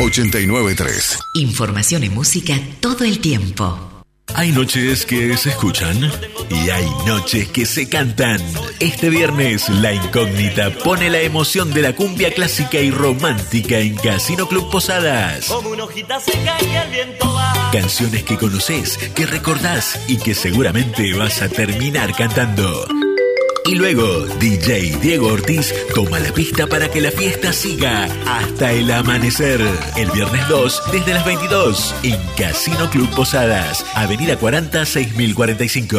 89.3. Información y música todo el tiempo. Hay noches que se escuchan y hay noches que se cantan. Este viernes, La Incógnita pone la emoción de la cumbia clásica y romántica en Casino Club Posadas. Como una hojita seca y el viento va. Canciones que conoces, que recordás y que seguramente vas a terminar cantando. Y luego, DJ Diego Ortiz toma la pista para que la fiesta siga hasta el amanecer. El viernes 2, desde las 22, en Casino Club Posadas, Avenida 40, 6045.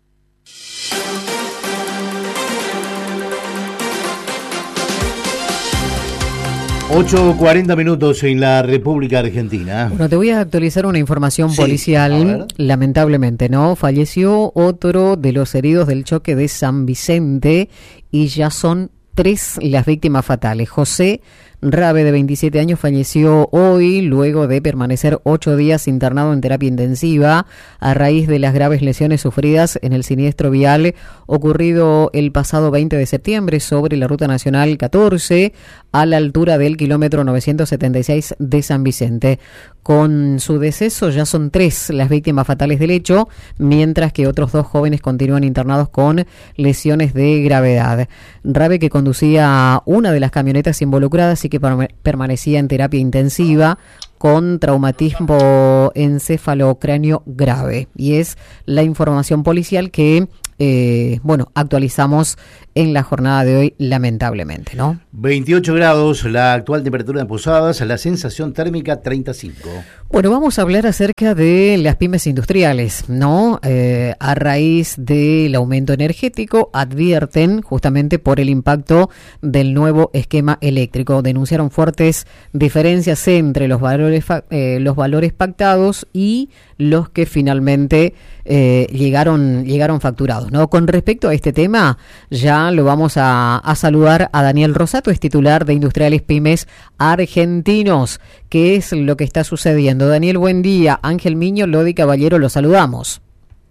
8:40 minutos en la República Argentina. Bueno, te voy a actualizar una información policial. Lamentablemente, ¿no? Falleció otro de los heridos del choque de San Vicente y ya son 3 las víctimas fatales. José Rabe, de 27 años, falleció hoy luego de permanecer 8 días internado en terapia intensiva a raíz de las graves lesiones sufridas en el siniestro vial ocurrido el pasado 20 de septiembre sobre la Ruta Nacional 14 a la altura del kilómetro 976 de San Vicente. Con su deceso ya son 3 las víctimas fatales del hecho, mientras que otros 2 jóvenes continúan internados con lesiones de gravedad. Rabe, que conducía una de las camionetas involucradas y que permanecía en terapia intensiva con traumatismo encefalocráneo grave. Y es la información policial que actualizamos en la jornada de hoy, lamentablemente, ¿no? 28 grados, la actual temperatura en Posadas, la sensación térmica 35. Bueno, vamos a hablar acerca de las pymes industriales, ¿no? A raíz del aumento energético, advierten justamente por el impacto del nuevo esquema eléctrico. Denunciaron fuertes diferencias entre los valores pactados y los que finalmente llegaron facturados, ¿no? Con respecto a este tema, ya lo vamos a saludar a Daniel Rosato, es titular de Industriales Pymes Argentinos. ¿Qué es lo que está sucediendo? Daniel, buen día. Ángel Miño, Lodi Caballero, lo saludamos.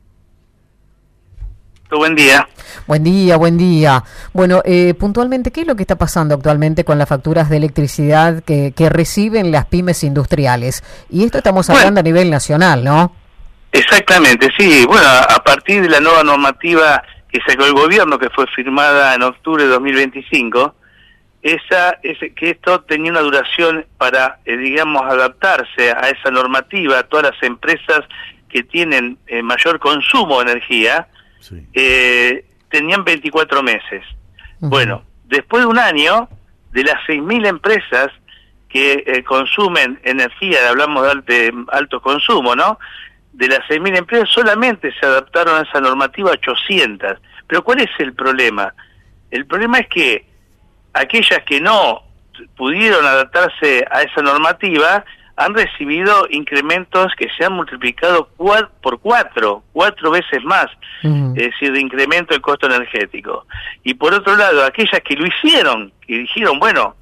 Buen día. Buen día. Bueno, puntualmente, ¿qué es lo que está pasando actualmente con las facturas de electricidad que reciben las pymes industriales? Y esto estamos hablando a nivel nacional, ¿no? Exactamente, sí. Bueno, a partir de la nueva normativa que sacó el gobierno, que fue firmada en octubre de 2025, que esto tenía una duración para, adaptarse a esa normativa. Todas las empresas que tienen mayor consumo de energía, tenían 24 meses. Uh-huh. Bueno, después de un año, de las 6.000 empresas que consumen energía, hablamos de alto consumo, ¿no? De las 6.000 empresas solamente se adaptaron a esa normativa 800. Pero ¿cuál es el problema? El problema es que aquellas que no pudieron adaptarse a esa normativa han recibido incrementos que se han multiplicado por 4 veces más, es decir, de incremento del costo energético. Y por otro lado, aquellas que lo hicieron, que dijeron,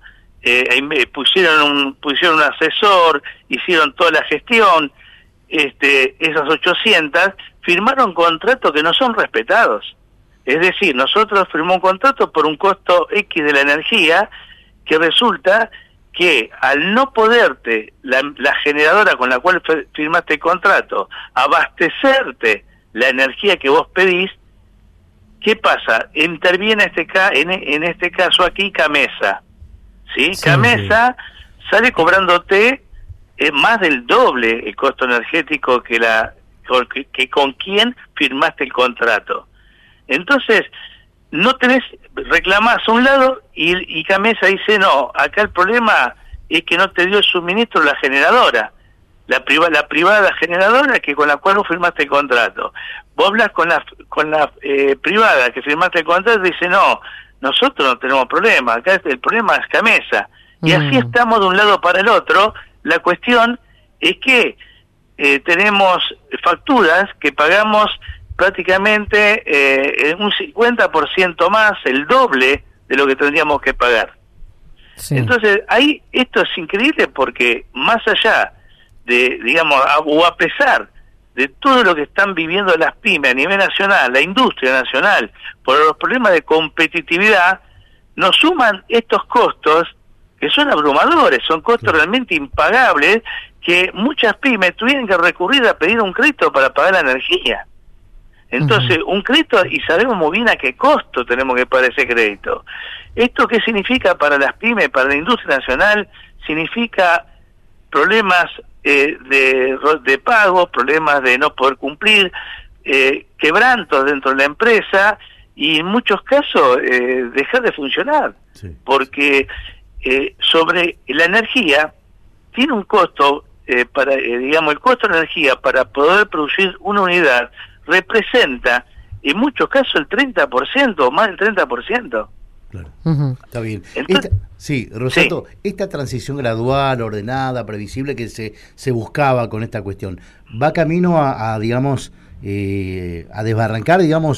pusieron un asesor, hicieron toda la gestión, esas 800 firmaron contratos que no son respetados. Es decir, nosotros firmamos un contrato por un costo X de la energía, que resulta que al no poderte la generadora con la cual firmaste el contrato abastecerte la energía que vos pedís, ¿qué pasa? Interviene en este caso aquí Camesa, ¿sí? Camesa sale cobrándote más del doble el costo energético que con quien firmaste el contrato. Entonces, reclamás a un lado y Camesa dice, no, acá el problema es que no te dio el suministro la generadora, la privada generadora con la cual vos firmaste el contrato. Vos hablas con la privada que firmaste el contrato y dice, no, nosotros no tenemos problema, acá el problema es Camesa. Y así estamos de un lado para el otro. La cuestión es que tenemos facturas que pagamos prácticamente un 50% más, el doble de lo que tendríamos que pagar. Sí. Entonces, esto es increíble porque más allá de, o a pesar de todo lo que están viviendo las pymes a nivel nacional, la industria nacional, por los problemas de competitividad, nos suman estos costos que son abrumadores, son costos realmente impagables, que muchas pymes tuvieron que recurrir a pedir un crédito para pagar la energía. Entonces, un crédito, y sabemos muy bien a qué costo tenemos que pagar ese crédito. ¿Esto qué significa para las pymes, para la industria nacional? Significa problemas de pago, problemas de no poder cumplir, quebrantos dentro de la empresa, y en muchos casos dejar de funcionar. Sí. Porque sobre la energía tiene un costo, digamos, el costo de la energía para poder producir una unidad representa en muchos casos el 30% o más del 30%. Claro. Está bien. Entonces, sí, Rosato, esta transición gradual, ordenada, previsible que se buscaba con esta cuestión, ¿va camino a digamos, a desbarrancar, digamos,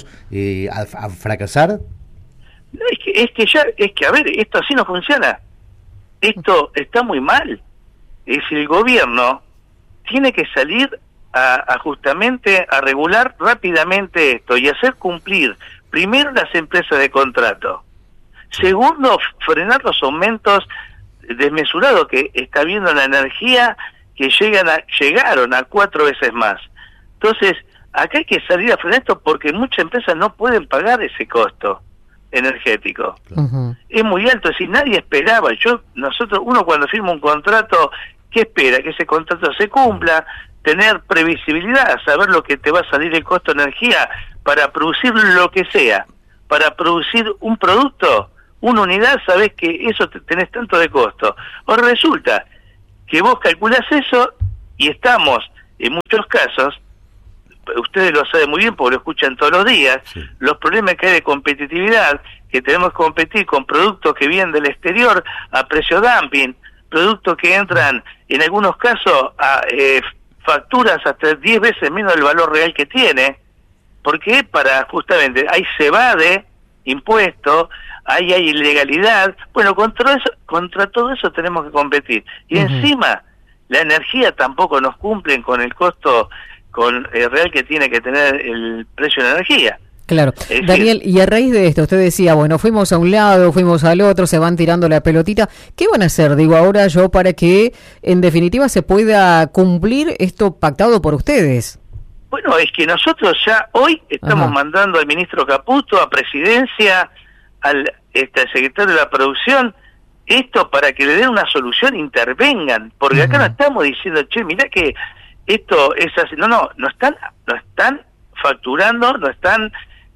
a fracasar? No, es que a ver, esto así no funciona. Esto está muy mal. Es el gobierno tiene que salir justamente a regular rápidamente esto y hacer cumplir primero las empresas de contrato, segundo frenar los aumentos desmesurados que está habiendo en la energía, que llegaron a 4 veces más. Entonces acá hay que salir a frenar esto porque muchas empresas no pueden pagar ese costo energético. Es muy alto, es decir, nadie esperaba. Uno cuando firma un contrato, ¿qué espera? Que ese contrato se cumpla, tener previsibilidad, saber lo que te va a salir el costo de energía para producir lo que sea, para producir un producto, una unidad, sabés que eso tenés tanto de costo. Ahora resulta que vos calculás eso y estamos, en muchos casos, ustedes lo saben muy bien porque lo escuchan todos los días, sí, los problemas que hay de competitividad, que tenemos que competir con productos que vienen del exterior a precio dumping, productos que entran en algunos casos a facturas hasta 10 veces menos del valor real que tiene, porque justamente ahí se evade impuestos, ahí hay ilegalidad. Bueno, contra todo eso tenemos que competir. Y encima, la energía tampoco nos cumplen con el costo real que tiene que tener el precio de la energía. Claro. Daniel, y a raíz de esto, usted decía, bueno, fuimos a un lado, fuimos al otro, se van tirando la pelotita. ¿Qué van a hacer, digo, ahora para que, en definitiva, se pueda cumplir esto pactado por ustedes? Bueno, es que nosotros ya hoy estamos mandando al ministro Caputo, a Presidencia, al secretario de la Producción, esto para que le den una solución, intervengan, porque acá no estamos diciendo, che, mirá que esto es así. No están facturando, no están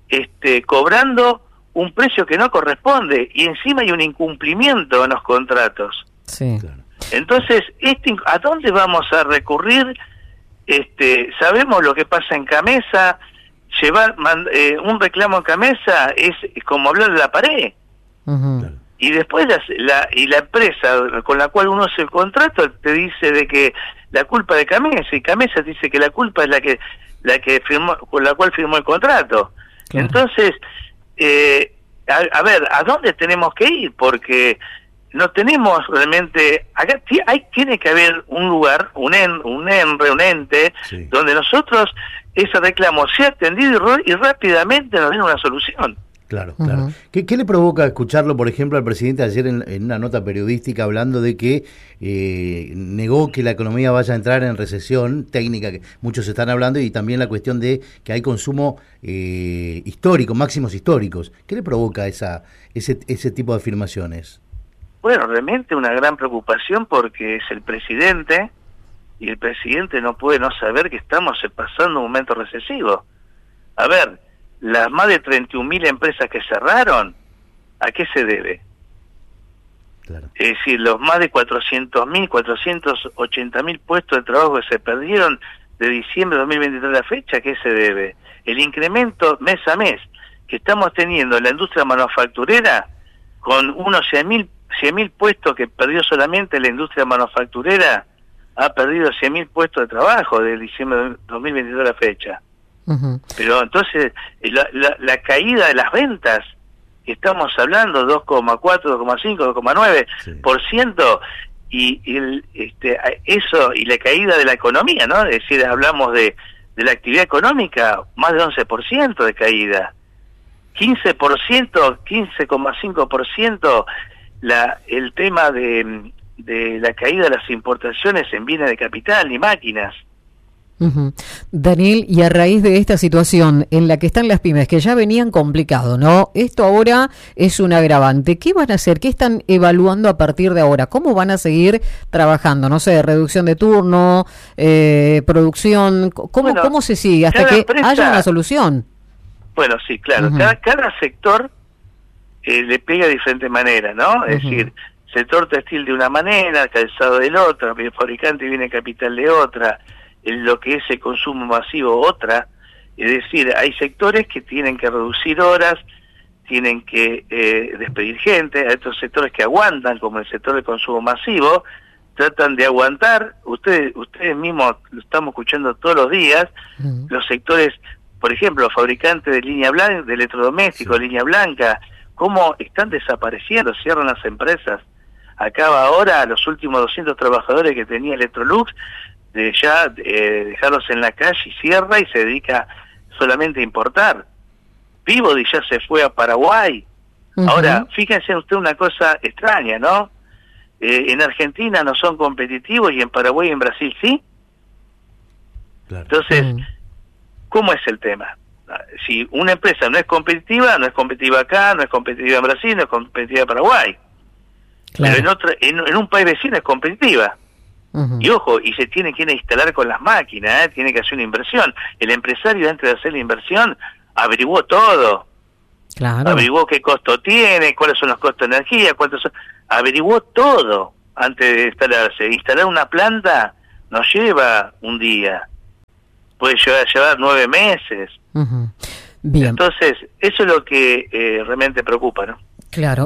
cobrando un precio que no corresponde, y encima hay un incumplimiento en los contratos. Sí. Entonces, ¿a dónde vamos a recurrir? Sabemos lo que pasa en Camesa. Llevar un reclamo en Camesa es como hablar de la pared. Y después la empresa con la cual uno hace el contrato te dice de que la culpa de Camesa, y Camesa dice que la culpa es la que firmó, con la cual firmó el contrato. Claro. Entonces, a ver, ¿a dónde tenemos que ir? Porque no tenemos realmente, acá tiene que haber un lugar, un ente, sí, donde nosotros ese reclamo sea atendido y rápidamente nos den una solución. Claro, claro. ¿Qué le provoca escucharlo, por ejemplo, al presidente ayer en una nota periodística hablando de que negó que la economía vaya a entrar en recesión técnica, que muchos están hablando, y también la cuestión de que hay consumo histórico, máximos históricos? ¿Qué le provoca ese tipo de afirmaciones? Bueno, realmente una gran preocupación porque es el presidente, y el presidente no puede no saber que estamos pasando un momento recesivo. A ver, las más de 31.000 empresas que cerraron, ¿a qué se debe? Claro. Es decir, los más de 400.000, 480.000 puestos de trabajo que se perdieron de diciembre de 2023 a la fecha, ¿a qué se debe? El incremento mes a mes que estamos teniendo en la industria manufacturera, con unos 100.000 puestos que perdió solamente la industria manufacturera, ha perdido 100.000 puestos de trabajo de diciembre de 2023 a la fecha. Pero entonces la caída de las ventas, que estamos hablando 2,4, 2,5, 2,9%, sí, y eso, y la caída de la economía, ¿no? Es decir, hablamos de la actividad económica, más de 11% de caída, 15%, 15,5% el tema de la caída de las importaciones en bienes de capital y máquinas. Uh-huh. Daniel, y a raíz de esta situación en la que están las pymes, que ya venían complicado, ¿no? Esto ahora es un agravante. ¿Qué van a hacer? ¿Qué están evaluando a partir de ahora? ¿Cómo van a seguir trabajando? No sé, reducción de turno, producción, ¿cómo se sigue hasta que haya una solución? Bueno, sí, claro. Uh-huh. Cada sector le pega de diferente manera, ¿no? Es decir, sector textil de una manera, calzado de la otra, el fabricante viene capital de otra, en lo que es el consumo masivo otra. Es decir, hay sectores que tienen que reducir horas, tienen que despedir gente. Hay otros sectores que aguantan, como el sector del consumo masivo, tratan de aguantar. Ustedes mismos lo estamos escuchando todos los días. Los sectores, por ejemplo, los fabricantes de línea blanca, de electrodomésticos, línea blanca, cómo están desapareciendo, cierran las empresas. Acaba ahora los últimos 200 trabajadores que tenía Electrolux, de ya dejarlos en la calle, y cierra y se dedica solamente a importar. Peabody ya se fue a Paraguay. Ahora, fíjense usted una cosa extraña, ¿no? En Argentina no son competitivos y en Paraguay y en Brasil sí. Claro. Entonces, ¿cómo es el tema? Si una empresa no es competitiva acá, no es competitiva en Brasil, no es competitiva en Paraguay. Claro. Pero en un país vecino es competitiva. Y ojo, y se tiene que instalar con las máquinas, tiene que hacer una inversión. El empresario, antes de hacer la inversión, averiguó todo. Claro. Averiguó qué costo tiene, cuáles son los costos de energía, cuántos son. Averiguó todo antes de instalarse. Instalar una planta no lleva un día, puede llevar 9 meses. Bien. Entonces, eso es lo que realmente preocupa, ¿no? Claro,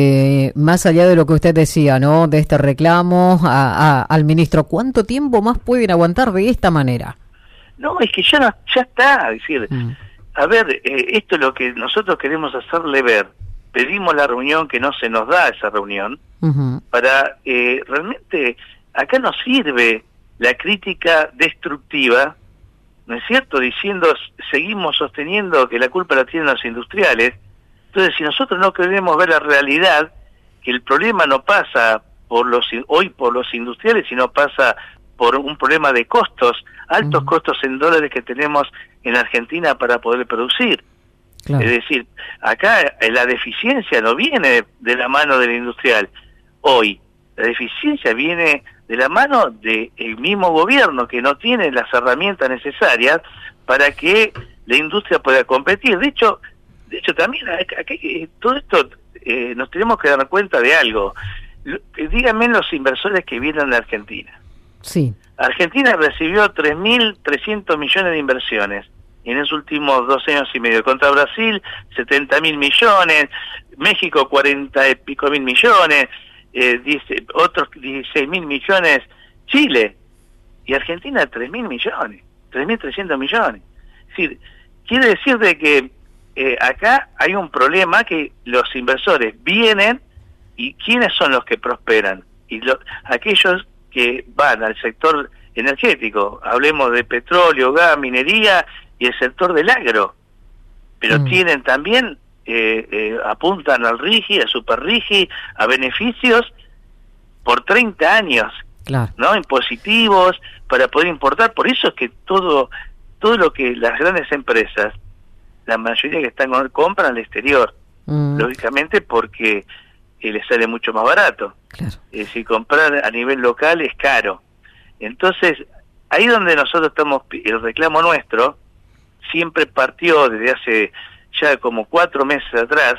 más allá de lo que usted decía, ¿no? De este reclamo al ministro, ¿cuánto tiempo más pueden aguantar de esta manera? No, es que ya está, es decir, a ver, esto es lo que nosotros queremos hacerle ver. Pedimos la reunión, que no se nos da esa reunión, para realmente, acá no sirve la crítica destructiva, ¿no es cierto? Diciendo, seguimos sosteniendo que la culpa la tienen los industriales. Entonces, si nosotros no queremos ver la realidad, que el problema no pasa por los industriales, sino pasa por un problema de costos, altos costos en dólares que tenemos en Argentina para poder producir. Claro. Es decir, acá la deficiencia no viene de la mano del industrial. Hoy, la deficiencia viene de la mano del mismo gobierno, que no tiene las herramientas necesarias para que la industria pueda competir. De hecho también aquí, todo esto nos tenemos que dar cuenta de algo. Díganme los inversores que vienen de Argentina. Sí. Argentina recibió 3.300 millones de inversiones en los últimos 2 años y medio. Contra Brasil, 70.000 millones, México 40 y pico mil millones, otros 16.000 millones Chile, y Argentina 3.000 millones, 3.300 millones. Es decir, quiere decir de que acá hay un problema, que los inversores vienen, y ¿quiénes son los que prosperan? Y aquellos que van al sector energético, hablemos de petróleo, gas, minería y el sector del agro, pero tienen también, apuntan al RIGI, al Super RIGI, a beneficios por 30 años, claro, ¿no? Impositivos para poder importar. Por eso es que todo lo que las grandes empresas, la mayoría que están compran al exterior, lógicamente porque les sale mucho más barato. Claro. Si comprar a nivel local es caro. Entonces, ahí donde nosotros estamos, el reclamo nuestro siempre partió desde hace ya como 4 meses atrás,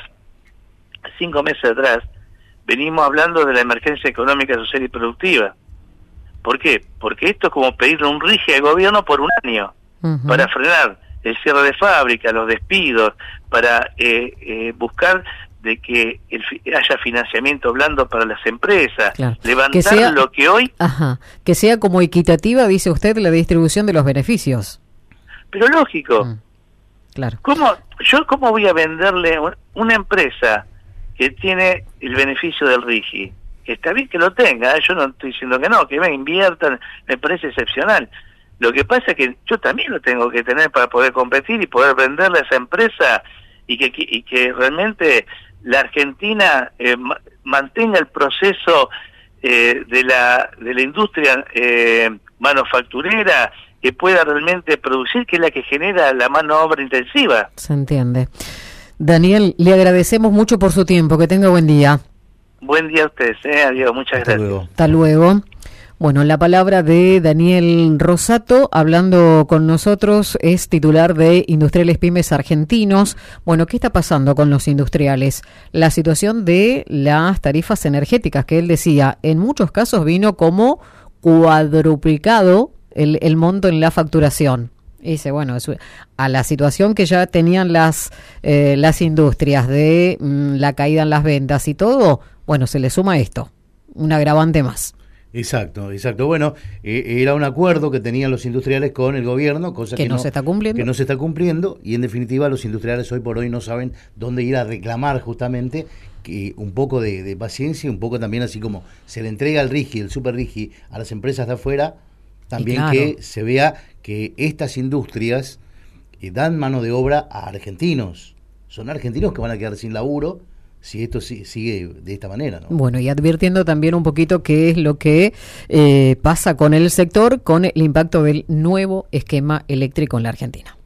5 meses atrás, venimos hablando de la emergencia económica, social y productiva. ¿Por qué? Porque esto es como pedirle un RIGI al gobierno por un año, para frenar el cierre de fábrica, los despidos, para buscar de que haya financiamiento blando para las empresas, claro, levantar lo que hoy... que sea como equitativa, dice usted, la distribución de los beneficios. Pero lógico. Claro. ¿Cómo voy a venderle una empresa que tiene el beneficio del RIGI? Está bien que lo tenga, yo no estoy diciendo que no, que me inviertan, me parece excepcional. Lo que pasa es que yo también lo tengo que tener para poder competir y poder venderle a esa empresa y que realmente la Argentina mantenga el proceso de la industria manufacturera, que pueda realmente producir, que es la que genera la mano de obra intensiva. Se entiende. Daniel, le agradecemos mucho por su tiempo, que tenga buen día. Buen día a ustedes, adiós, muchas gracias. Luego. Hasta luego. Bueno, la palabra de Daniel Rosato, hablando con nosotros, es titular de Industriales Pymes Argentinos. Bueno, ¿qué está pasando con los industriales? La situación de las tarifas energéticas, que él decía, en muchos casos vino como cuadruplicado el monto en la facturación. Y dice, bueno, a la situación que ya tenían las industrias de la caída en las ventas y todo, bueno, se le suma esto, un agravante más. Exacto. Bueno, era un acuerdo que tenían los industriales con el gobierno, cosa que no se está cumpliendo. Que no se está cumpliendo, y en definitiva los industriales hoy por hoy no saben dónde ir a reclamar justamente, que un poco de paciencia, un poco también, así como se le entrega el RIGI, el super RIGI, a las empresas de afuera, también claro, que se vea que estas industrias dan mano de obra a argentinos. Son argentinos que van a quedar sin laburo si esto sigue de esta manera, ¿no? Bueno, y advirtiendo también un poquito qué es lo que pasa con el sector, con el impacto del nuevo esquema eléctrico en la Argentina.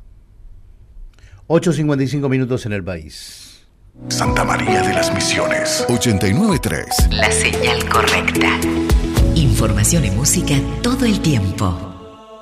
8:55 minutos en el país. Santa María de las Misiones, 89.3. La señal correcta. Información y música todo el tiempo.